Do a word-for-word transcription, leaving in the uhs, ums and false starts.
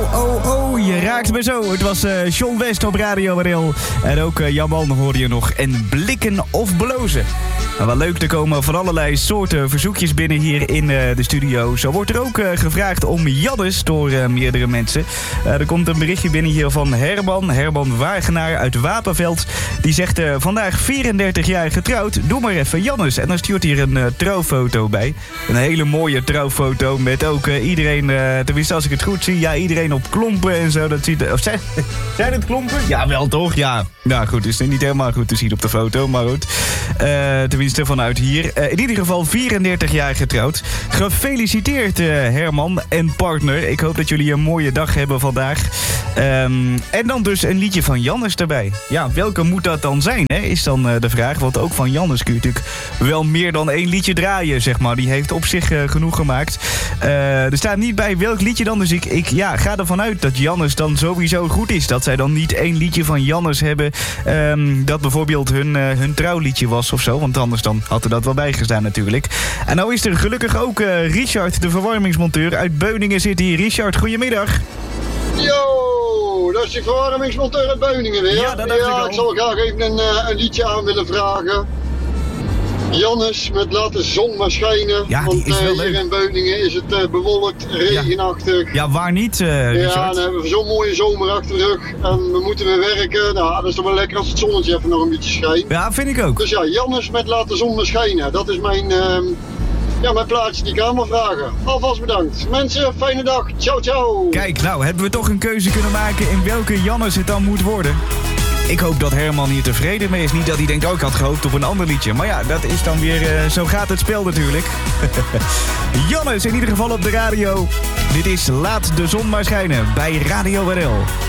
Oh, oh, oh, je raakt me zo. Het was uh, John West op Radio R L. En ook uh, Jan Man hoorde je nog. En blikken of blozen. Nou, wel leuk, er komen van allerlei soorten verzoekjes binnen hier in uh, de studio. Zo wordt er ook uh, gevraagd om Jannes door uh, meerdere mensen. Uh, er komt een berichtje binnen hier van Herman. Herman Wagenaar uit Wapenveld. Die zegt uh, vandaag vierendertig jaar getrouwd. Doe maar even Jannes. En dan stuurt hier een uh, trouwfoto bij. Een hele mooie trouwfoto met ook uh, iedereen, uh, tenminste als ik het goed zie, ja, iedereen op klompen en zo. Dat ziet, of zijn, zijn het klompen? Ja, wel toch? Ja. Nou goed, is niet helemaal goed te zien op de foto, maar goed. Uh, tenminste vanuit hier. Uh, in ieder geval vierendertig jaar getrouwd. Gefeliciteerd uh, Herman en partner. Ik hoop dat jullie een mooie dag hebben vandaag. Um, en dan dus een liedje van Jannes erbij. Ja, welke moet dat dan zijn, hè? Is dan uh, de vraag. Want ook van Jannes kun je natuurlijk wel meer dan één liedje draaien, zeg maar. Die heeft op zich uh, genoeg gemaakt. Uh, er staat niet bij welk liedje dan. Dus ik, ik ja, ga ervan uit dat Jannes dan sowieso goed is. Dat zij dan niet één liedje van Jannes hebben. Um, dat bijvoorbeeld hun, uh, hun trouwliedje was of zo. Want anders dan had er dat wel bijgestaan natuurlijk. En nou is er gelukkig ook uh, Richard, de verwarmingsmonteur uit Beuningen zit hier. Richard, goedemiddag. Yo, dat is die verwarmingsmonteur uit Beuningen weer. Ja, dat dacht ja, ik al. Ik zal graag even een, uh, een liedje aan willen vragen. Jannes met Laat de zon maar schijnen. Ja, want die is wel uh, hier leuk. in Beuningen is het uh, bewolkt, regenachtig. Ja, ja waar niet, uh, Richard? Ja, dan hebben we zo'n mooie zomer achter de rug. En we moeten weer werken. Nou, dat is toch wel lekker als het zonnetje even nog een beetje schijnt. Ja, vind ik ook. Dus ja, Jannes met Laat de zon maar schijnen. Dat is mijn, uh, ja, mijn plaatje die ik aan wil vragen. Alvast bedankt. Mensen, fijne dag. Ciao, ciao. Kijk, nou, hebben we toch een keuze kunnen maken in welke Jannes het dan moet worden? Ik hoop dat Herman hier tevreden mee is. Niet dat hij denkt, oh, ik had gehoopt op een ander liedje. Maar ja, dat is dan weer, uh, zo gaat het spel natuurlijk. Jannes in ieder geval op de radio. Dit is Laat de zon maar schijnen bij Radio R L.